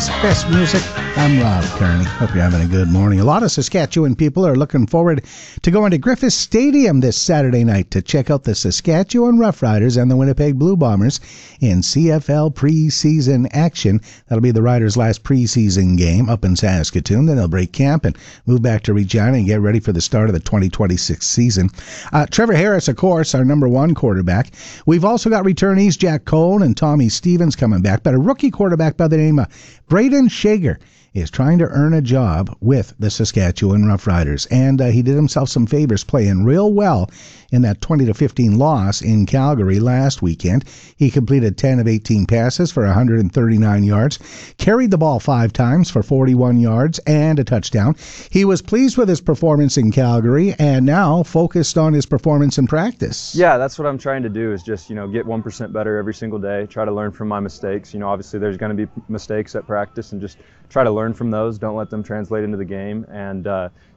best music. I'm Rob Kearney. Hope you're having a good morning. A lot of Saskatchewan people are looking forward to going to Griffith Stadium this Saturday night to check out the Saskatchewan Roughriders and the Winnipeg Blue Bombers in CFL preseason action. That'll be the Riders' last preseason game up in Saskatoon. Then they'll break camp and move back to Regina and get ready for the start of the 2026 season. Trevor Harris, of course, our number one quarterback. We've also got returnees Jack Cole and Tommy Stevens coming back, but a rookie quarterback by the name of Braden Shager is trying to earn a job with the Saskatchewan Roughriders, and he did himself some favors playing real well in that 20-15 loss in Calgary last weekend. He completed 10 of 18 passes for 139 yards, carried the ball 5 times for 41 yards and a touchdown. He was pleased with his performance in Calgary and now focused on his performance in practice. Yeah, that's what I'm trying to do is just, get 1% better every single day, try to learn from my mistakes. Obviously there's going to be mistakes at practice and just try to learn from those. Don't let them translate into the game. And,